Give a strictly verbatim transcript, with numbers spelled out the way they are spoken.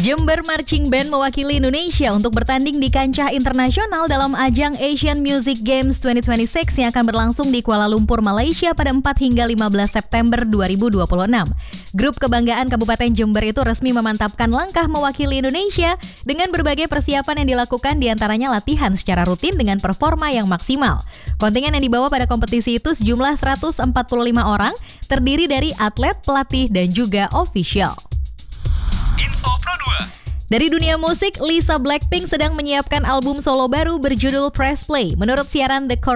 Jember Marching Band mewakili Indonesia untuk bertanding di kancah internasional dalam ajang Asian Music Games dua ribu dua puluh enam yang akan berlangsung di Kuala Lumpur, Malaysia pada empat hingga lima belas September dua ribu dua puluh enam. Grup kebanggaan Kabupaten Jember itu resmi memantapkan langkah mewakili Indonesia dengan berbagai persiapan yang dilakukan, diantaranya latihan secara rutin dengan performa yang maksimal. Kontingen yang dibawa pada kompetisi itu sejumlah seratus empat puluh lima orang, terdiri dari atlet, pelatih, dan juga official. Info Pro dua. Dari dunia musik, Lisa Blackpink sedang menyiapkan album solo baru berjudul Press Play. Menurut siaran The